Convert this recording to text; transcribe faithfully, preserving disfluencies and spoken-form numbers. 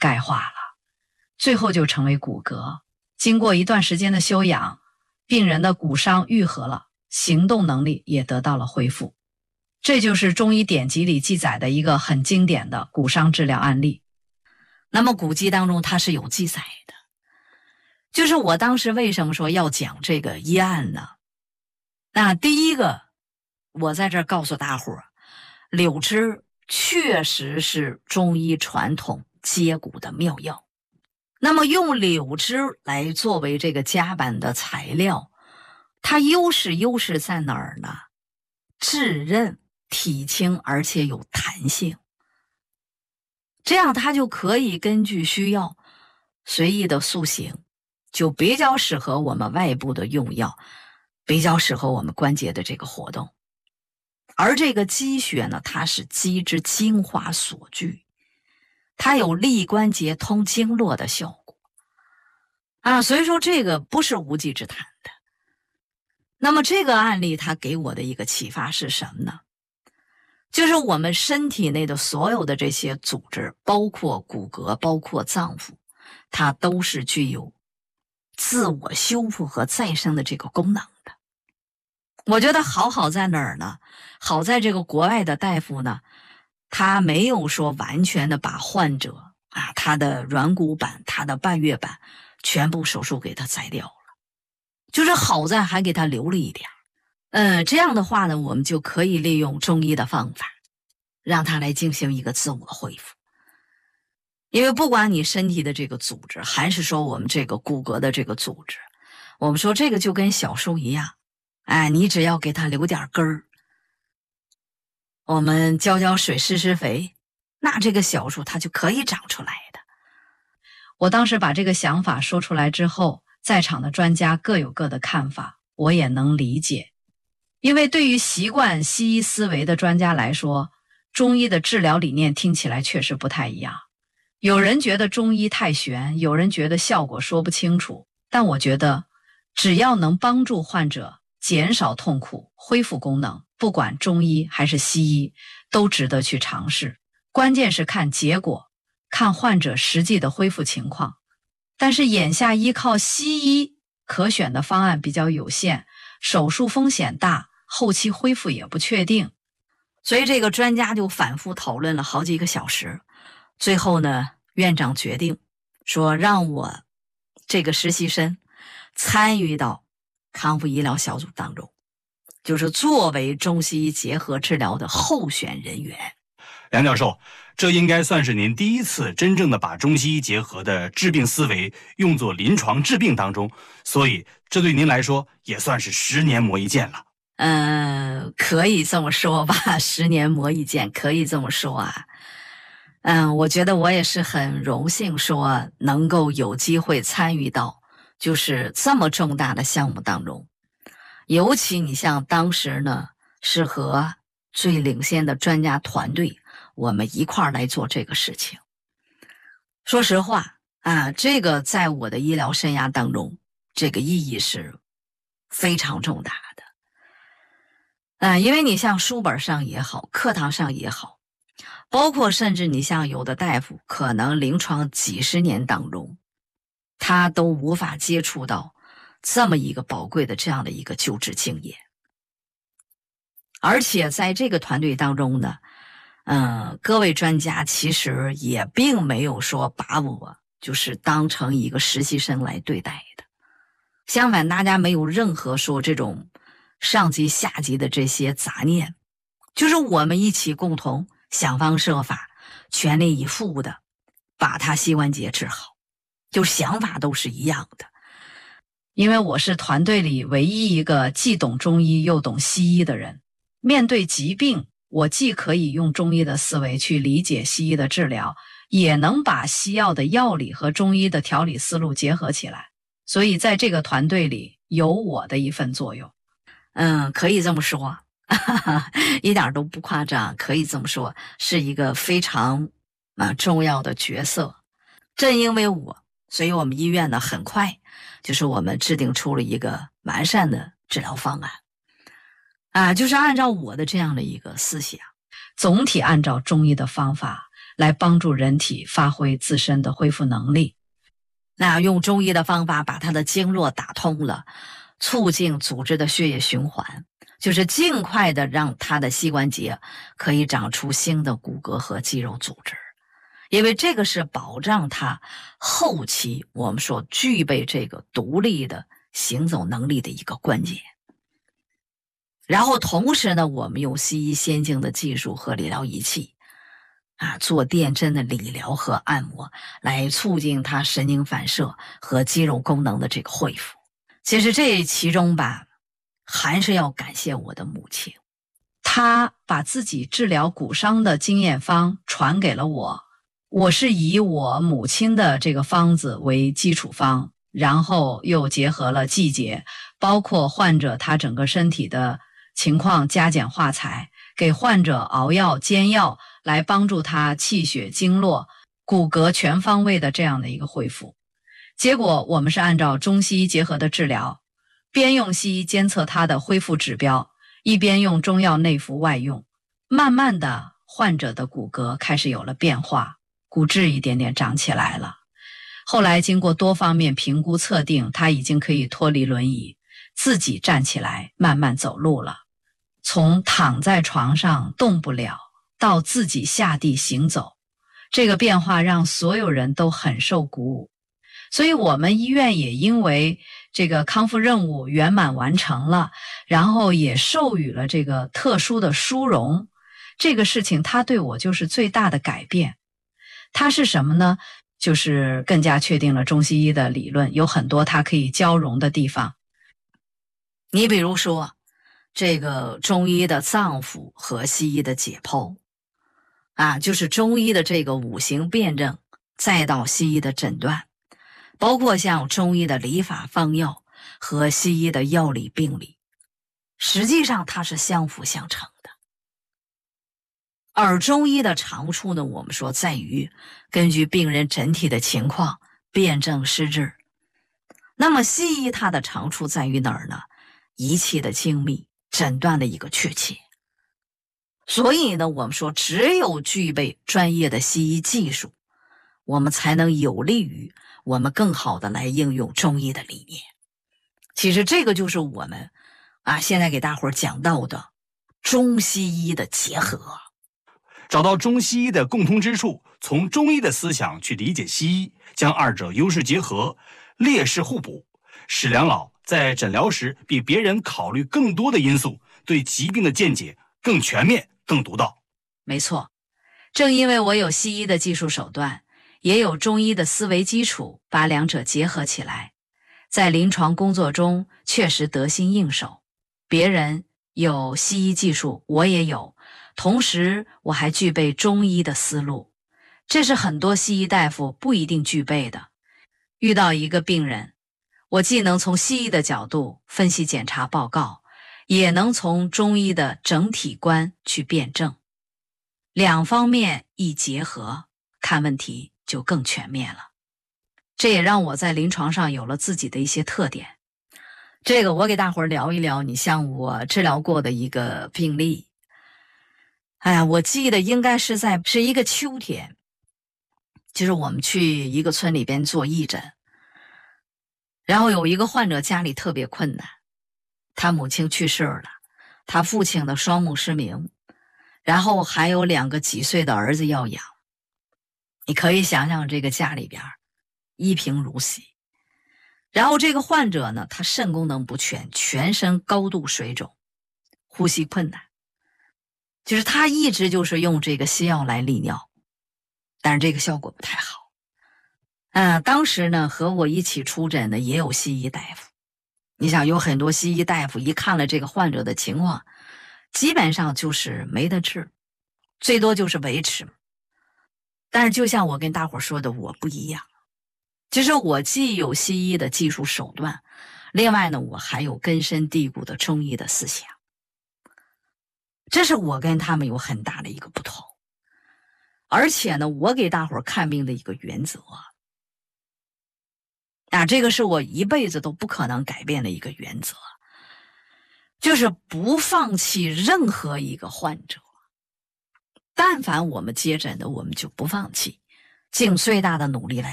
钙化了，最后就成为骨骼。经过一段时间的休养，病人的骨伤愈合了，行动能力也得到了恢复。这就是中医典籍里记载的一个很经典的骨伤治疗案例。那么古籍当中它是有记载的，就是我当时为什么说要讲这个医案呢？那第一个，我在这儿告诉大伙儿，柳枝确实是中医传统接骨的妙药。那么用柳枝来作为这个夹板的材料，它优势优势在哪儿呢？质韧、体轻，而且有弹性。这样它就可以根据需要随意的塑形，就比较适合我们外部的用药，比较适合我们关节的这个活动。而这个鸡血呢，它是鸡之精华所聚，它有利关节通经络的效果啊，所以说这个不是无稽之谈的。那么这个案例它给我的一个启发是什么呢？就是我们身体内的所有的这些组织，包括骨骼，包括脏腑，它都是具有自我修复和再生的这个功能的。我觉得好好在哪儿呢？好在这个国外的大夫呢，他没有说完全的把患者啊，他的软骨板、他的半月板全部手术给他摘掉了，就是好在还给他留了一点。嗯，这样的话呢，我们就可以利用中医的方法，让他来进行一个自我恢复。因为不管你身体的这个组织，还是说我们这个骨骼的这个组织，我们说这个就跟小树一样，哎，你只要给它留点根儿，我们浇浇水、施施肥，那这个小树它就可以长出来的。我当时把这个想法说出来之后，在场的专家各有各的看法，我也能理解。因为对于习惯西医思维的专家来说，中医的治疗理念听起来确实不太一样。有人觉得中医太玄，有人觉得效果说不清楚，但我觉得只要能帮助患者减少痛苦、恢复功能，不管中医还是西医，都值得去尝试。关键是看结果，看患者实际的恢复情况。但是眼下依靠西医可选的方案比较有限，手术风险大，后期恢复也不确定，所以这个专家就反复讨论了好几个小时。最后呢，院长决定说让我这个实习生参与到康复医疗小组当中，就是作为中西医结合治疗的候选人员。 梁教授，这应该算是您第一次真正的把中西医结合的治病思维用作临床治病当中，所以这对您来说也算是十年磨一剑了。 嗯、呃，可以这么说吧，十年磨一剑，可以这么说啊。嗯，我觉得我也是很荣幸说能够有机会参与到就是这么重大的项目当中。尤其你像当时呢，是和最领先的专家团队，我们一块儿来做这个事情。说实话啊，这个在我的医疗生涯当中，这个意义是非常重大的。啊，因为你像书本上也好，课堂上也好，包括甚至你像有的大夫，可能临床几十年当中，他都无法接触到这么一个宝贵的这样的一个救治经验。而且在这个团队当中呢，嗯，各位专家其实也并没有说把我就是当成一个实习生来对待的。相反，大家没有任何说这种上级下级的这些杂念，就是我们一起共同想方设法，全力以赴的把他膝关节治好，就想法都是一样的。因为我是团队里唯一一个既懂中医又懂西医的人，面对疾病，我既可以用中医的思维去理解西医的治疗，也能把西药的药理和中医的调理思路结合起来。所以在这个团队里有我的一份作用。嗯，可以这么说，哈哈，一点都不夸张，可以这么说，是一个非常啊重要的角色。正因为我，所以我们医院呢很快就是我们制定出了一个完善的治疗方案啊，就是按照我的这样的一个思想，总体按照中医的方法来帮助人体发挥自身的恢复能力。 那用中医的方法把它的经络打通了，促进组织的血液循环，就是尽快的让它的膝关节可以长出新的骨骼和肌肉组织，因为这个是保障它后期我们说具备这个独立的行走能力的一个关键。然后同时呢，我们用西医先进的技术和理疗仪器啊，做电针的理疗和按摩，来促进它神经反射和肌肉功能的这个恢复。其实这其中吧，还是要感谢我的母亲， 她把自己治疗骨伤的经验方传给了我，我是以我母亲的这个方子为基础方，然后又结合了季节，包括患者他整个身体的情况加减化裁，给患者熬药煎药，来帮助他气血经络骨骼全方位的这样的一个恢复。结果我们是按照中西医结合的治疗，边用西医监测他的恢复指标，一边用中药内服外用，慢慢的患者的骨骼开始有了变化，骨质一点点长起来了。后来经过多方面评估测定，他已经可以脱离轮椅，自己站起来慢慢走路了。从躺在床上动不了到自己下地行走，这个变化让所有人都很受鼓舞。所以我们医院也因为这个康复任务圆满完成了，然后也授予了这个特殊的殊荣。这个事情它对我就是最大的改变。它是什么呢？就是更加确定了中西医的理论，有很多它可以交融的地方。 你比如说这个中医的脏腑和西医的解剖啊，就是中医的这个五行辩证，再到西医的诊断，包括像中医的理法方药和西医的药理病理，实际上它是相辅相成的。而中医的长处呢，我们说在于根据病人整体的情况辨证施治。那么西医它的长处在于哪儿呢？仪器的精密，诊断的一个确切。所以呢，我们说只有具备专业的西医技术，我们才能有利于我们更好的来应用中医的理念。其实这个就是我们啊现在给大伙儿讲到的中西医的结合， 找到中西医的共通之处，从中医的思想去理解西医，将二者优势结合，劣势互补，使梁老在诊疗时比别人考虑更多的因素，对疾病的见解更全面、更独到。 没错，正因为我有西医的技术手段，也有中医的思维基础，把两者结合起来，在临床工作中确实得心应手。别人有西医技术，我也有，同时我还具备中医的思路，这是很多西医大夫不一定具备的。遇到一个病人，我既能从西医的角度分析检查报告，也能从中医的整体观去辩证，两方面一结合，看问题就更全面了。这也让我在临床上有了自己的一些特点。这个我给大伙儿聊一聊，你像我治疗过的一个病例。哎呀，我记得应该是在是一个秋天，就是我们去一个村里边做义诊，然后有一个患者家里特别困难，他母亲去世了，他父亲的双目失明，然后还有两个几岁的儿子要养。你可以想想这个家里边一贫如洗。然后这个患者呢，他肾功能不全，全身高度水肿，呼吸困难，就是他一直就是用这个西药来利尿，但是这个效果不太好。嗯，当时呢和我一起出诊的也有西医大夫，你想有很多西医大夫一看了这个患者的情况，基本上就是没得治，最多就是维持。但是就像我跟大伙说的，我不一样。其实我既有西医的技术手段，另外呢，我还有根深蒂固的中医的思想。这是我跟他们有很大的一个不同。而且呢，我给大伙看病的一个原则啊，这个是我一辈子都不可能改变的一个原则，就是不放弃任何一个患者。 但凡我们接诊的，我们就不放弃，尽最大的努力来